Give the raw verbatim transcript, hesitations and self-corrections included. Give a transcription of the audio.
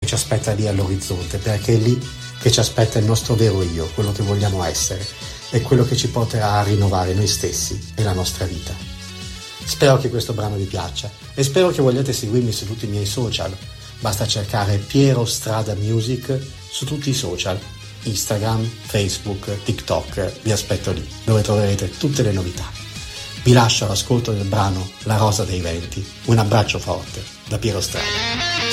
ci aspetta lì all'orizzonte, perché è lì che ci aspetta il nostro vero io, quello che vogliamo essere, e quello che ci porterà a rinnovare noi stessi e la nostra vita. Spero che questo brano vi piaccia e spero che vogliate seguirmi su tutti i miei social. Basta cercare Piero Strada Music su tutti i social, Instagram, Facebook, TikTok, vi aspetto lì, dove troverete tutte le novità. Vi lascio all'ascolto del brano La Rosa dei Venti. Un abbraccio forte da Piero Strada.